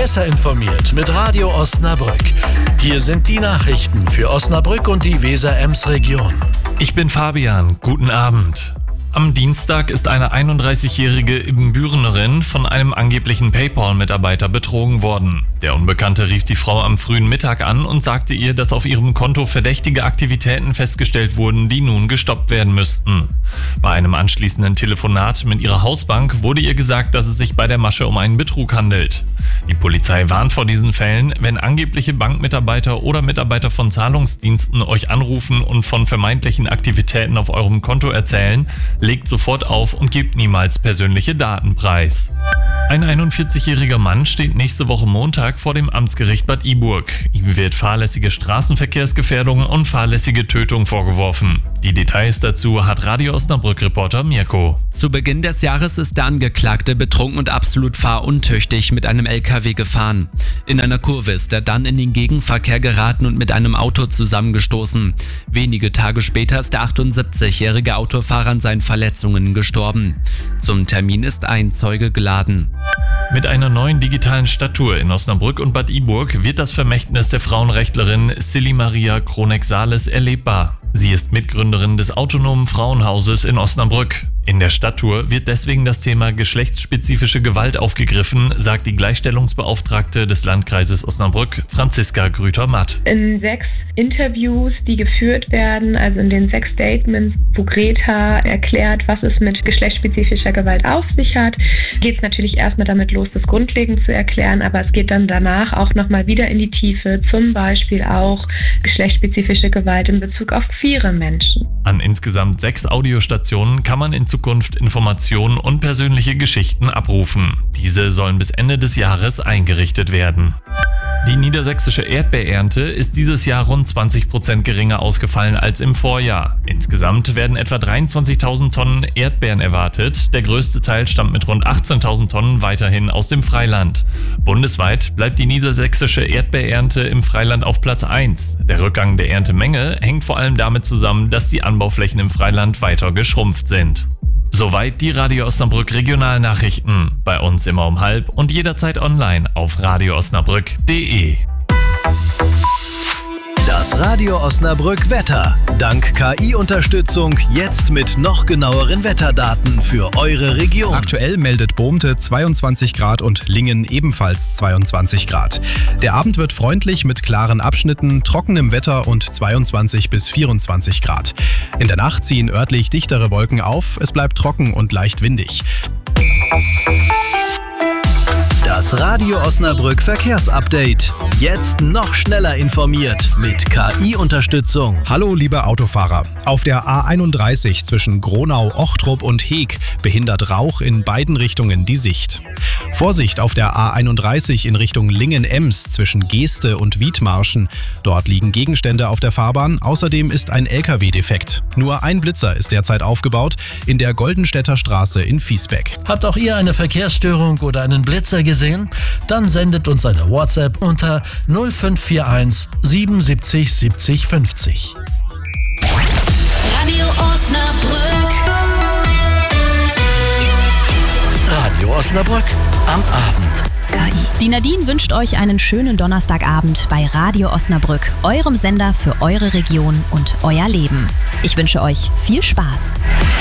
Besser informiert mit Radio Osnabrück. Hier sind die Nachrichten für Osnabrück und die Weser-Ems-Region. Ich bin Fabian, guten Abend. Am Dienstag ist eine 31-jährige Ibbenbürenerin von einem angeblichen PayPal-Mitarbeiter betrogen worden. Der Unbekannte rief die Frau am frühen Mittag an und sagte ihr, dass auf ihrem Konto verdächtige Aktivitäten festgestellt wurden, die nun gestoppt werden müssten. Bei einem anschließenden Telefonat mit ihrer Hausbank wurde ihr gesagt, dass es sich bei der Masche um einen Betrug handelt. Die Polizei warnt vor diesen Fällen, wenn angebliche Bankmitarbeiter oder Mitarbeiter von Zahlungsdiensten euch anrufen und von vermeintlichen Aktivitäten auf eurem Konto erzählen, legt sofort auf und gebt niemals persönliche Daten preis. Ein 41-jähriger Mann steht nächste Woche Montag vor dem Amtsgericht Bad Iburg. Ihm wird fahrlässige Straßenverkehrsgefährdung und fahrlässige Tötung vorgeworfen. Die Details dazu hat Radio Osnabrück-Reporter Mirko. Zu Beginn des Jahres ist der Angeklagte betrunken und absolut fahruntüchtig mit einem LKW gefahren. In einer Kurve ist er dann in den Gegenverkehr geraten und mit einem Auto zusammengestoßen. Wenige Tage später ist der 78-jährige Autofahrer an seinen Verletzungen gestorben. Zum Termin ist ein Zeuge geladen. Mit einer neuen digitalen Stadttour in Osnabrück und Bad Iburg wird das Vermächtnis der Frauenrechtlerin Silly Maria Kronek-Sales erlebbar. Sie ist Mitgründerin des Autonomen Frauenhauses in Osnabrück. In der Stadttour wird deswegen das Thema geschlechtsspezifische Gewalt aufgegriffen, sagt die Gleichstellungsbeauftragte des Landkreises Osnabrück, Franziska Grüter-Matt. In 6 Interviews, die geführt werden, also in den 6 Statements, wo Greta erklärt, was es mit geschlechtsspezifischer Gewalt auf sich hat, geht es natürlich erstmal damit los, das grundlegend zu erklären, aber es geht dann danach auch nochmal wieder in die Tiefe, zum Beispiel auch geschlechtsspezifische Gewalt in Bezug auf queere Menschen. An insgesamt 6 Audiostationen kann man in Zukunft Informationen und persönliche Geschichten abrufen. Diese sollen bis Ende des Jahres eingerichtet werden. Die niedersächsische Erdbeerernte ist dieses Jahr rund 20% geringer ausgefallen als im Vorjahr. Insgesamt werden etwa 23.000 Tonnen Erdbeeren erwartet. Der größte Teil stammt mit rund 18.000 Tonnen weiterhin aus dem Freiland. Bundesweit bleibt die niedersächsische Erdbeerernte im Freiland auf Platz 1. Der Rückgang der Erntemenge hängt vor allem damit zusammen, dass die Anbauflächen im Freiland weiter geschrumpft sind. Soweit die Radio Osnabrück Regionalnachrichten. Bei uns immer um 12:30 und jederzeit online auf radioosnabrück.de. Das Radio Osnabrück Wetter. Dank KI-Unterstützung jetzt mit noch genaueren Wetterdaten für eure Region. Aktuell meldet Bohmte 22 Grad und Lingen ebenfalls 22 Grad. Der Abend wird freundlich mit klaren Abschnitten, trockenem Wetter und 22 bis 24 Grad. In der Nacht ziehen örtlich dichtere Wolken auf, es bleibt trocken und leicht windig. Das Radio Osnabrück Verkehrsupdate. Jetzt noch schneller informiert mit KI-Unterstützung. Hallo liebe Autofahrer. Auf der A31 zwischen Gronau, Ochtrup und Heeg behindert Rauch in beiden Richtungen die Sicht. Vorsicht auf der A31 in Richtung Lingen-Ems zwischen Geeste und Wiedmarschen. Dort liegen Gegenstände auf der Fahrbahn, außerdem ist ein LKW defekt. Nur ein Blitzer ist derzeit aufgebaut in der Goldenstädter Straße in Viesbeck. Habt auch ihr eine Verkehrsstörung oder einen Blitzer gesehen? Dann sendet uns eine WhatsApp unter 0541 77 70 50. Radio Osnabrück. Radio Osnabrück am Abend. Die Nadine wünscht euch einen schönen Donnerstagabend bei Radio Osnabrück, eurem Sender für eure Region und euer Leben. Ich wünsche euch viel Spaß.